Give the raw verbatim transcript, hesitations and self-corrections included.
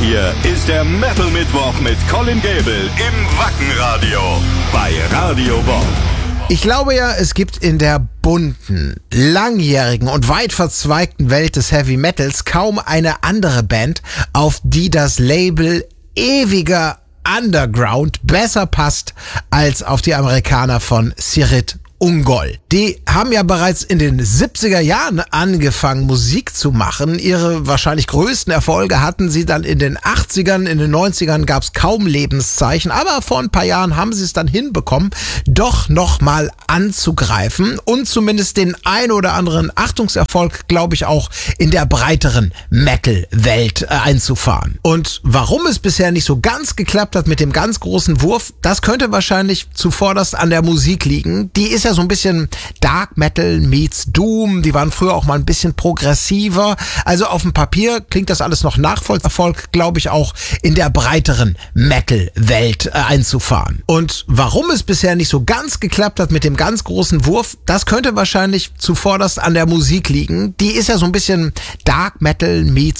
hier ist der Metal Mittwoch mit Colin Gable im Wackenradio bei Radio Bob. Ich glaube ja, es gibt in der bunten, langjährigen und weit verzweigten Welt des Heavy Metals kaum eine andere Band, auf die das Label ewiger Underground besser passt als auf die Amerikaner von Cirit Ungol. Die haben ja bereits in den siebziger Jahren angefangen, Musik zu machen. Ihre wahrscheinlich größten Erfolge hatten sie dann in den achtzigern, in den neunzigern gab es kaum Lebenszeichen, aber vor ein paar Jahren haben sie es dann hinbekommen, doch nochmal anzugreifen und zumindest den ein oder anderen Achtungserfolg, glaube ich, auch in der breiteren Metal-Welt äh, einzufahren. Und warum es bisher nicht so ganz geklappt hat mit dem ganz großen Wurf, das könnte wahrscheinlich zuvorderst an der Musik liegen. Die ist ja so ein bisschen Dark Metal meets Doom. Die waren früher auch mal ein bisschen progressiver. Also auf dem Papier klingt das alles noch Nachfolgerfolg, glaube ich, auch in der breiteren Metal-Welt äh, einzufahren. Und warum es bisher nicht so ganz geklappt hat mit dem ganz großen Wurf, das könnte wahrscheinlich zuvorderst an der Musik liegen. Die ist ja so ein bisschen Dark Metal meets